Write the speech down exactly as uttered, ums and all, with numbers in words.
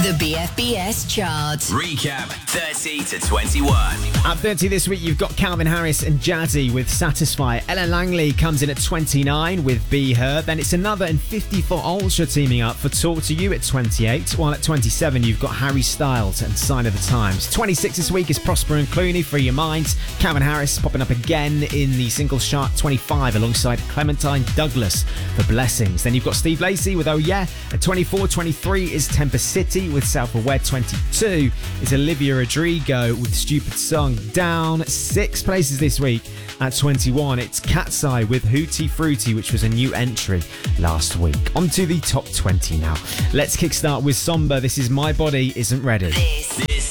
The B F B S chart. Recap thirty to twenty-one. At thirty this week, you've got Calvin Harris and Jazzy with Satisfy. Ellen Langley comes in at twenty-nine with Be Her. Then it's Another and fifty for Ultra teaming up for Talk to You at twenty-eight. While at twenty-seven, you've got Harry Styles and Sign of the Times. twenty-six this week is Prosper and Clooney, Free Your Mind. Calvin Harris popping up again in the singles chart, twenty-five, alongside Clementine Douglas for Blessings. Then you've got Steve Lacy with Oh Yeah. At twenty-four, twenty-three is Temper City with Self-Aware. twenty-two is Olivia Rodrigo with Stupid Song. Down six places this week. At twenty-one, it's Cat's Eye with Hootie Fruity, which was a new entry last week. On to the top twenty now. Let's kickstart with Somber. This is My Body Isn't Ready. This, This